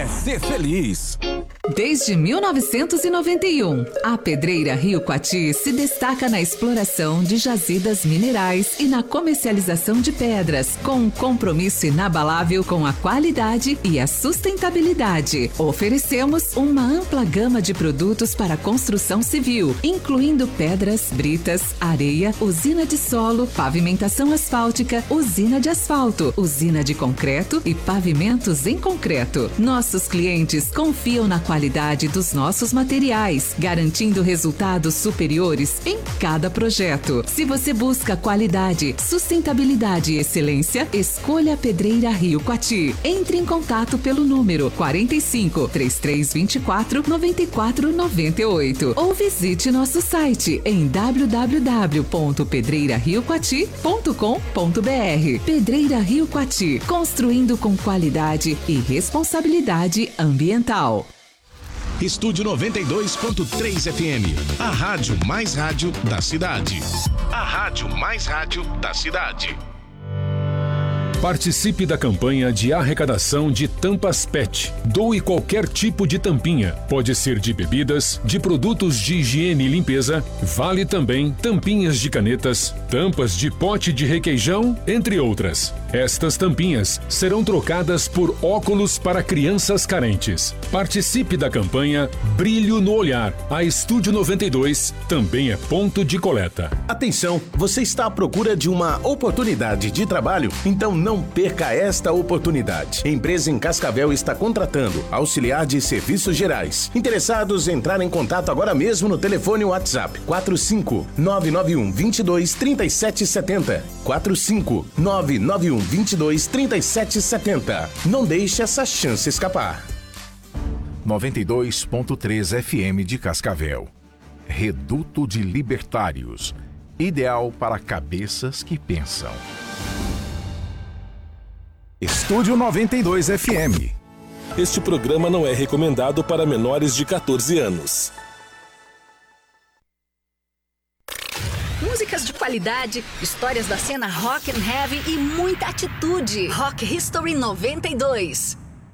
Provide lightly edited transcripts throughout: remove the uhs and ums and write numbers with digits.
ser feliz. Desde 1991, a Pedreira Rio Coati se destaca na exploração de jazidas minerais e na comercialização de pedras, com um compromisso inabalável com a qualidade e a sustentabilidade. Oferecemos uma ampla gama de produtos para construção civil, incluindo pedras, britas, areia, usina de solo, pavimentação asfáltica, usina de asfalto, usina de concreto e pavimentos em concreto. Nossos clientes confiam na qualidade dos nossos materiais, garantindo resultados superiores em cada projeto. Se você busca qualidade, sustentabilidade e excelência, escolha a Pedreira Rio Coati. Entre em contato pelo número 45 3324 9498 ou visite nosso site em www.pedreirariocoati.com.br. Pedreira Rio Coati, construindo com qualidade e responsabilidade ambiental. Estúdio 92.3 FM, a rádio mais rádio da cidade. A rádio mais rádio da cidade. Participe da campanha de arrecadação de tampas PET. Doe qualquer tipo de tampinha. Pode ser de bebidas, de produtos de higiene e limpeza. Vale também tampinhas de canetas, tampas de pote de requeijão, entre outras. Estas tampinhas serão trocadas por óculos para crianças carentes. Participe da campanha Brilho no Olhar. A Estúdio 92 também é ponto de coleta. Atenção, você está à procura de uma oportunidade de trabalho? Então não perca esta oportunidade. A empresa em Cascavel está contratando auxiliar de serviços gerais. Interessados, entrar em contato agora mesmo no telefone WhatsApp 45 991 22 37 70. 45 991 22 37 70. Não deixe essa chance escapar. 92.3 FM de Cascavel. Reduto de Libertários. Ideal para cabeças que pensam. Estúdio 92 FM. Este programa não é recomendado para menores de 14 anos. Músicas de qualidade, histórias da cena rock and heavy e muita atitude. Rock History 92.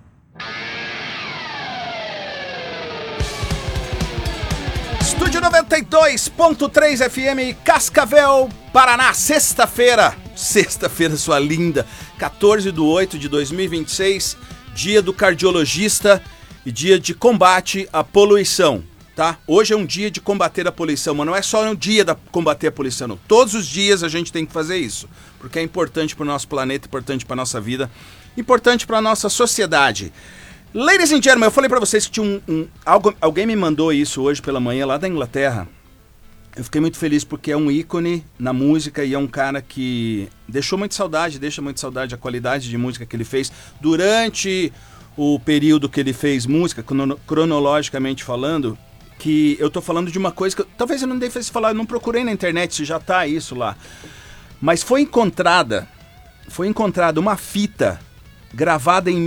Estúdio 92.3 FM, Cascavel, Paraná, sexta-feira, sua linda, 14/8/2026, dia do cardiologista e dia de combate à poluição, tá? Hoje é um dia de combater a poluição, mas não é só um dia de combater a poluição, não. Todos os dias a gente tem que fazer isso, porque é importante para o nosso planeta, importante para a nossa vida, importante para a nossa sociedade. Ladies and gentlemen, eu falei pra vocês que tinha alguém me mandou isso hoje pela manhã lá da Inglaterra. Eu fiquei muito feliz porque é um ícone na música e é um cara que deixa muita saudade a qualidade de música que ele fez durante o período que ele fez música, cronologicamente falando, que eu tô falando de uma coisa que talvez eu não devesse falar, eu não procurei na internet se já tá isso lá. Mas foi encontrada uma fita gravada em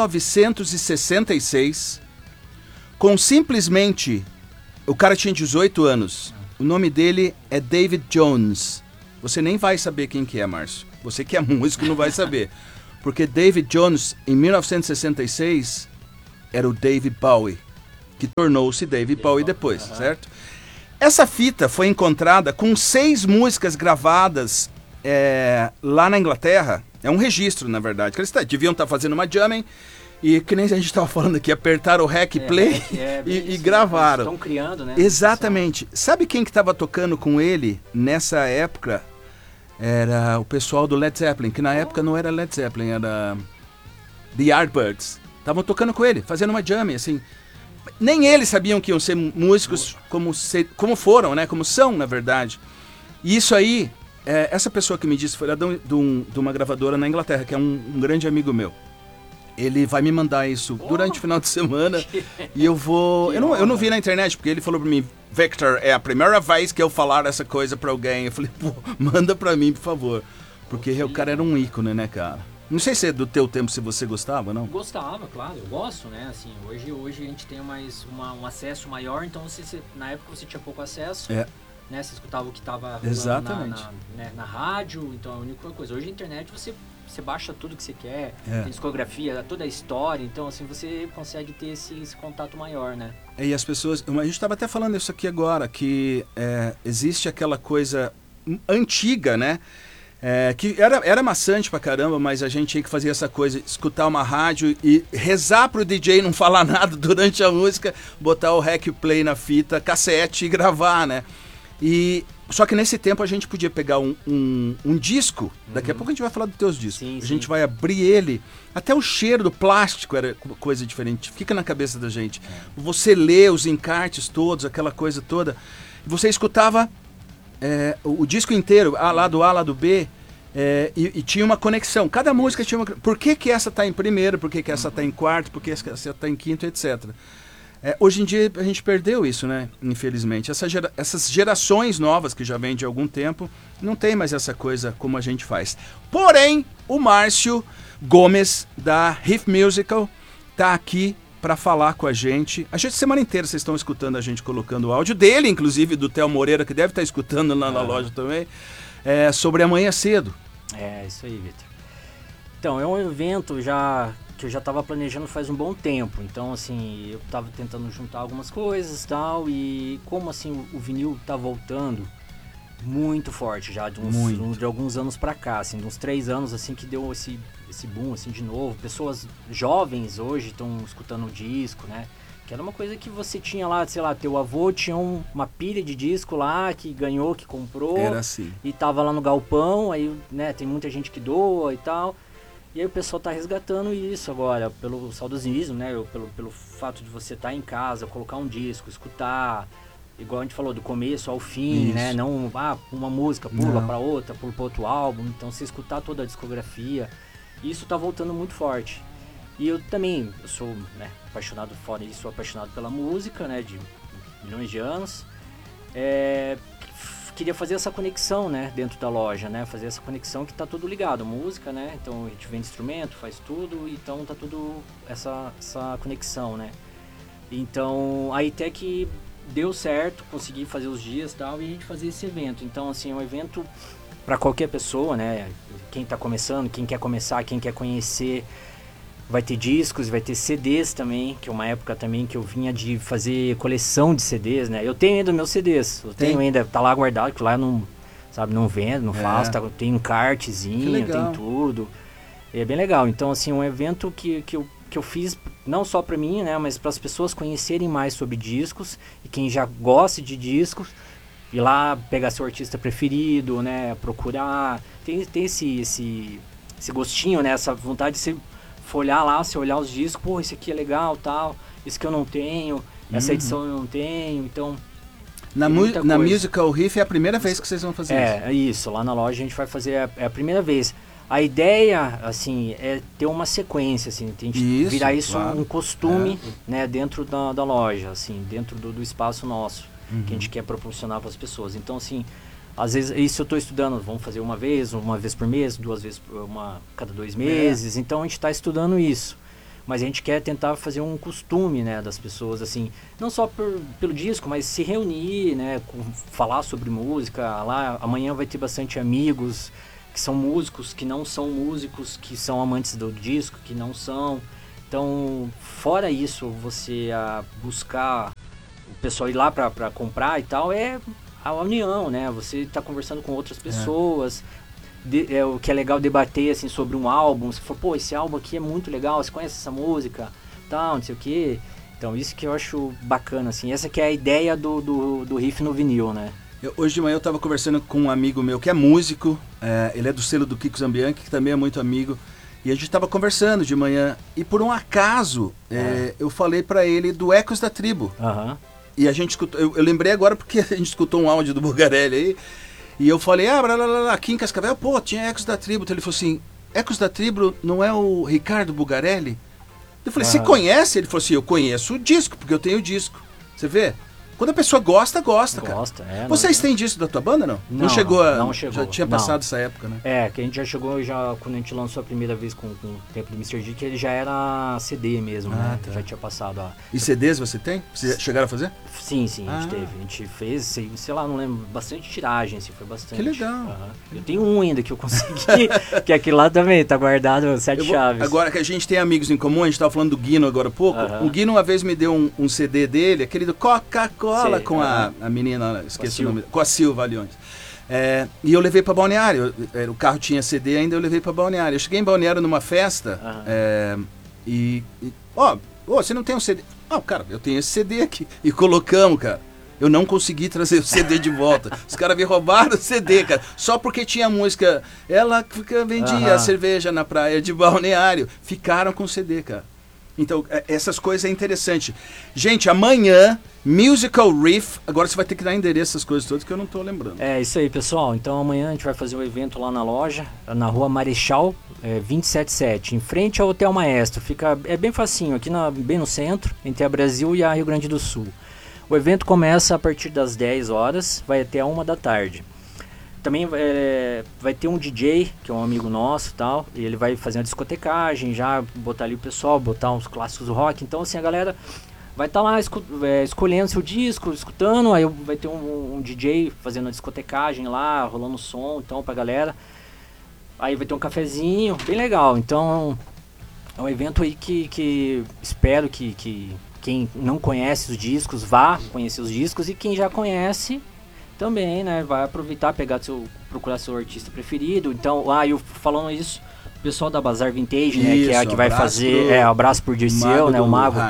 1966, com simplesmente... O cara tinha 18 anos. O nome dele é David Jones. Você nem vai saber quem que é, Márcio. Você que é músico não vai saber. Porque David Jones, em 1966, era o David Bowie, que tornou-se David Bowie depois, certo? Essa fita foi encontrada com 6 músicas gravadas lá na Inglaterra. É um registro, na verdade, que eles deviam estar fazendo uma jamming e, que nem a gente estava falando aqui, apertaram o REC Play e gravaram. Estão criando, né? Exatamente. Sabe quem que estava tocando com ele nessa época? Era o pessoal do Led Zeppelin, que na época não era Led Zeppelin, era The Yardbirds. Estavam tocando com ele, fazendo uma jamming, assim. Nem eles sabiam que iam ser músicos como foram, né? Como são, na verdade. E isso aí... essa pessoa que me disse foi lá de uma gravadora na Inglaterra, que é um grande amigo meu. Ele vai me mandar isso durante o final de semana e eu vou... Eu não vi na internet, porque ele falou pra mim, Victor, é a primeira vez que eu falar essa coisa pra alguém. Eu falei, pô, manda pra mim, por favor. Porque o cara era um ícone, né, cara? Não sei se é do teu tempo, se você gostava, não? Gostava, claro, eu gosto, né? Assim, hoje a gente tem um acesso maior, então na época você tinha pouco acesso. Né? Você escutava o que estava rolando na rádio, então é a única coisa. Hoje a internet você você baixa tudo que você quer, tem discografia, toda a história, então assim, você consegue ter esse contato maior, né? E as pessoas, a gente estava até falando isso aqui agora, que existe aquela coisa antiga, né? Que era maçante pra caramba, mas a gente tinha que fazer essa coisa, escutar uma rádio e rezar pro DJ não falar nada durante a música, botar o rec play na fita, cassete e gravar, né? Só que nesse tempo a gente podia pegar um disco, daqui a pouco a gente vai falar dos teus discos, a gente vai abrir ele, até o cheiro do plástico era coisa diferente, fica na cabeça da gente. Você lê os encartes todos, aquela coisa toda, você escutava o disco inteiro, lado A, lado B, e tinha uma conexão. Cada música tinha uma... Por que essa está em primeiro, por que essa está em quarto, por que essa está em quinto, etc. Hoje em dia a gente perdeu isso, né? Infelizmente. Essas gerações novas, que já vêm de algum tempo, não tem mais essa coisa como a gente faz. Porém, o Márcio Gomes, da Riff Musical, está aqui para falar com a gente. Semana inteira vocês estão escutando a gente colocando o áudio dele, inclusive do Theo Moreira, que deve estar escutando lá na loja também, sobre Amanhã Cedo. Isso aí, Vitor. Então, é um evento que eu já estava planejando faz um bom tempo. Então, assim, eu estava tentando juntar algumas coisas e tal, e como, assim, o vinil está voltando muito forte já, de alguns anos para cá, assim, de uns 3 anos, assim, que deu esse boom, assim, de novo. Pessoas jovens hoje estão escutando o disco, né? Que era uma coisa que você tinha lá, sei lá, teu avô tinha uma pilha de disco lá, que ganhou, que comprou. Era assim. E tava lá no galpão, aí, né, tem muita gente que doa e tal. E aí o pessoal tá resgatando isso agora, pelo saudosismo, né? Pelo fato de você estar em casa, colocar um disco, escutar, igual a gente falou, do começo ao fim, isso, né? Não, uma música pula para outra, pula para outro álbum. Então, você escutar toda a discografia, isso tá voltando muito forte. E eu também, eu sou, né, apaixonado, fora isso, sou apaixonado pela música, né? De milhões de anos. Queria fazer essa conexão, né, dentro da loja, né, fazer essa conexão que tá tudo ligado, música, né, então a gente vende instrumento, faz tudo, então tá tudo essa conexão, né. Então, aí até que deu certo, consegui fazer os dias e tal, e a gente fazer esse evento. Então, assim, é um evento para qualquer pessoa, né, quem tá começando, quem quer começar, quem quer conhecer. Vai ter discos, vai ter CDs também, que é uma época também que eu vinha de fazer coleção de CDs, né? Eu tenho ainda meus CDs, tenho ainda, tá lá guardado, que lá eu não, sabe, não vendo, não faço, tem um cartezinho, tem tudo. É bem legal. Então, assim, um evento que eu fiz não só para mim, né, mas para as pessoas conhecerem mais sobre discos, e quem já gosta de discos, ir lá pegar seu artista preferido, né, procurar, tem esse gostinho, né, essa vontade de se folhar lá, se olhar os discos, pô, esse aqui é legal, tal, esse que eu não tenho, essa edição eu não tenho, então... Na Musical Riff é a primeira vez que vocês vão fazer isso? É isso, lá na loja a gente vai fazer, é a primeira vez. A ideia, assim, é ter uma sequência, assim, a gente virar isso um costume, né, dentro da loja, assim, dentro do espaço nosso, que a gente quer proporcionar para as pessoas. Então, assim, às vezes, isso eu estou estudando, vamos fazer uma vez por mês, 2 vezes, cada 2 meses, então a gente está estudando isso. Mas a gente quer tentar fazer um costume, né, das pessoas, assim, não só pelo disco, mas se reunir, né, falar sobre música. Lá amanhã vai ter bastante amigos que são músicos, que não são músicos, que são amantes do disco, que não são. Então, fora isso, você buscar o pessoal ir lá para comprar e tal, a união, né? Você está conversando com outras pessoas, o que é legal debater, assim, sobre um álbum. Você fala, pô, esse álbum aqui é muito legal, você conhece essa música, tal, não sei o quê. Então, isso que eu acho bacana, assim. Essa que é a ideia do riff no vinil, né? Hoje de manhã eu estava conversando com um amigo meu que é músico, ele é do selo do Kiko Zambianchi, que também é muito amigo, e a gente estava conversando de manhã, e por um acaso, eu falei para ele do Ecos da Tribo. E a gente escutou, eu lembrei agora porque a gente escutou um áudio do Bugarelli aí, e eu falei, aqui em Cascavel, pô, tinha Ecos da Tribo. Então ele falou assim, Ecos da Tribo não é o Ricardo Bugarelli? Eu falei, você conhece? Ele falou assim, eu conheço o disco, porque eu tenho o disco. Você vê? Quando a pessoa gosta, cara. Gosta, Vocês têm disso da tua banda, não? Não chegou a... Não chegou. Já tinha passado essa época, né? Que a gente já chegou, quando a gente lançou a primeira vez com o tempo do Mr. D, que ele já era CD mesmo, né? Tá. Já tinha passado a... E CDs você tem? Vocês chegaram a fazer? Sim, a gente teve. A gente fez, sei lá, não lembro, bastante tiragem, assim, foi bastante. Que legal. Eu tenho um ainda que eu consegui, que aquele lá também tá guardado 7 chaves. Agora que a gente tem amigos em comum, a gente tava falando do Guino agora há pouco, o Guino uma vez me deu um CD dele, aquele do Coca-Cola, com a menina, esqueci o nome, com a Silva Leões. E eu levei pra Balneário, o carro tinha CD ainda, eu levei pra Balneário. Eu cheguei em Balneário numa festa, você não tem um CD? Cara, eu tenho esse CD aqui. E colocamos, cara. Eu não consegui trazer o CD de volta. Os caras me roubaram o CD, cara. Só porque tinha a música. Ela vendia a cerveja na praia de Balneário. Ficaram com o CD, cara. Então, essas coisas é interessante. Gente, amanhã, Musical Riff. Agora você vai ter que dar endereço essas coisas todas que eu não tô lembrando. É isso aí, pessoal. Então amanhã a gente vai fazer um evento lá na loja, na rua Marechal 277, em frente ao Hotel Maestro. É bem facinho, aqui bem no centro, entre a Brasil e a Rio Grande do Sul. O evento começa a partir das 10 horas, vai até a 1 da tarde. Também vai ter um DJ, que é um amigo nosso e tal, e ele vai fazer uma discotecagem, já botar ali o pessoal, botar uns clássicos do rock. Então assim, a galera vai estar lá escolhendo seu disco, escutando, aí vai ter um DJ fazendo a discotecagem lá, rolando som então pra galera. Aí vai ter um cafezinho, bem legal. Então é um evento aí que espero que quem não conhece os discos vá conhecer os discos, e quem já conhece também, né, vai aproveitar, procurar seu artista preferido. Então, eu falando isso, o pessoal da Bazar Vintage, né, que é a que vai fazer, abraço por Dirceu, né, o Mago.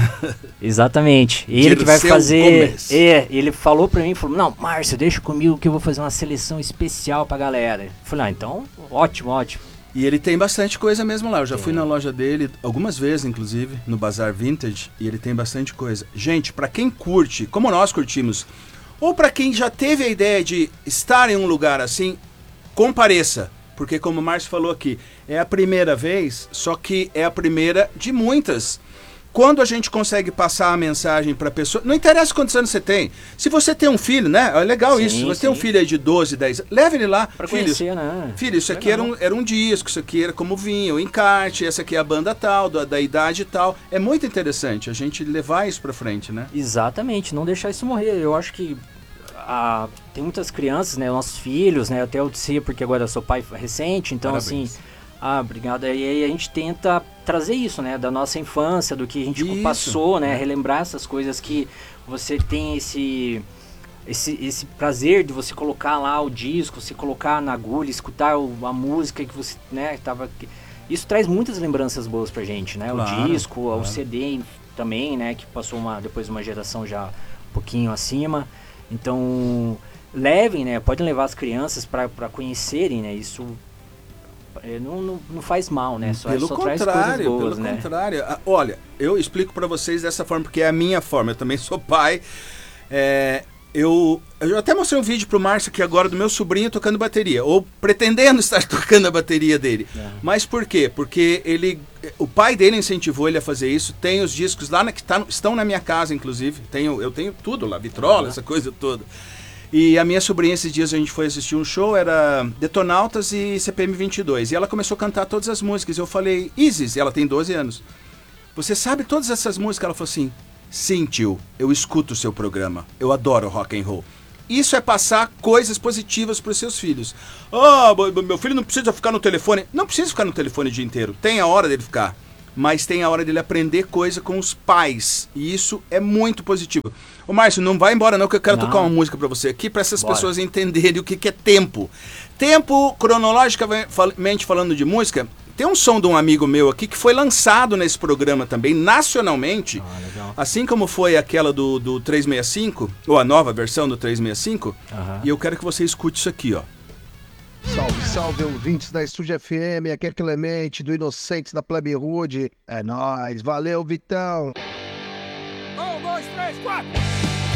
Exatamente. Ele que vai fazer, ele falou pra mim, não, Márcio, deixa comigo que eu vou fazer uma seleção especial pra galera. Eu falei, então, ótimo. E ele tem bastante coisa mesmo lá. Eu já fui na loja dele algumas vezes, inclusive, no Bazar Vintage, e ele tem bastante coisa. Gente, pra quem curte, como nós curtimos, ou para quem já teve a ideia de estar em um lugar assim, compareça. Porque como o Márcio falou aqui, é a primeira vez, só que é a primeira de muitas. Quando a gente consegue passar a mensagem para a pessoa, não interessa quantos anos você tem. Se você tem um filho, né? É legal isso. Se você tem um filho aí de 12, 10 anos, leve ele lá. Para conhecer, né? Filho, isso aqui era um disco, isso aqui era como vinho, o encarte, essa aqui é a banda tal, da idade tal. É muito interessante a gente levar isso para frente, né? Exatamente, não deixar isso morrer. Eu acho que tem muitas crianças, né? Nossos filhos, né? Até eu sei porque agora eu sou pai recente, então parabéns. Assim... obrigado. E aí a gente tenta trazer isso, né? Da nossa infância, do que a gente passou, né? Relembrar essas coisas que você tem esse prazer de você colocar lá o disco, você colocar na agulha, escutar a música que você, né, tava... Isso traz muitas lembranças boas pra gente, né? Claro, o disco, o CD também, né? Que passou depois uma geração já um pouquinho acima. Então, levem, né? Podem levar as crianças para conhecerem, né? Isso... Não faz mal, né? Só traz coisas boas, né? Pelo contrário. Olha, eu explico para vocês dessa forma, porque é a minha forma. Eu também sou pai. Eu até mostrei um vídeo pro Márcio aqui agora do meu sobrinho tocando bateria, ou pretendendo estar tocando a bateria dele. Mas por quê? Porque o pai dele incentivou ele a fazer isso. Tem os discos lá que estão na minha casa, inclusive. Eu tenho tudo lá, vitrola, essa coisa toda. E a minha sobrinha, esses dias a gente foi assistir um show, era Detonautas e CPM 22. E ela começou a cantar todas as músicas. Eu falei, Isis, ela tem 12 anos. Você sabe todas essas músicas? Ela falou assim, sim, tio, eu escuto o seu programa. Eu adoro rock and roll. Isso é passar coisas positivas para os seus filhos. Meu filho não precisa ficar no telefone. Não precisa ficar no telefone o dia inteiro. Tem a hora dele ficar. Mas tem a hora dele aprender coisa com os pais. E isso é muito positivo. Ô Márcio, não vai embora não, que eu quero tocar uma música pra você aqui, pra essas pessoas entenderem o que é tempo. Tempo, cronologicamente falando de música, tem um som de um amigo meu aqui que foi lançado nesse programa também, nacionalmente. Assim como foi aquela do 365, ou a nova versão do 365. E eu quero que você escute isso aqui, ó. Salve, salve, ouvintes da Estúdio FM, aqui é Clemente, do Inocentes da Plebe Rude. É nóis, valeu, Vitão. 1, 2, 3, 4...